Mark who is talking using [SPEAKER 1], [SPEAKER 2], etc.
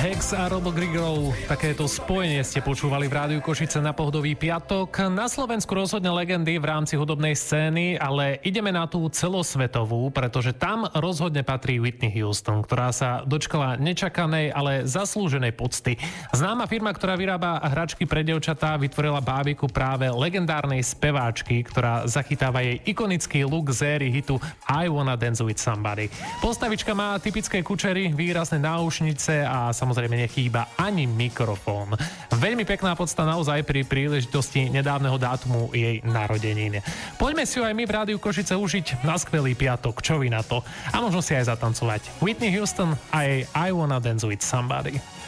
[SPEAKER 1] Hex a Robo Grigorov, takéto spojenie ste počúvali v Rádiu Košice na Pohodový piatok. Na Slovensku rozhodne legendy v rámci hudobnej scény, ale ideme na tú celosvetovú, pretože tam rozhodne patrí Whitney Houston, ktorá sa dočkala nečakanej, ale zaslúženej pocty. Známa firma, ktorá vyrába hračky pre dievčatá, vytvorila bábiku práve legendárnej speváčky, ktorá zachytáva jej ikonický look z éry hitu I Wanna Dance With Somebody. Postavička má typické kučery, výrazné náušnice a samozrejme nechýba ani mikrofón. Veľmi pekná podsta naozaj pri príležitosti nedávneho dátumu jej narodenín. Poďme si ho aj my v Rádiu Košice užiť na skvelý piatok, čo vy na to? A možno si aj zatancovať. Whitney Houston a jej I Wanna Dance With Somebody.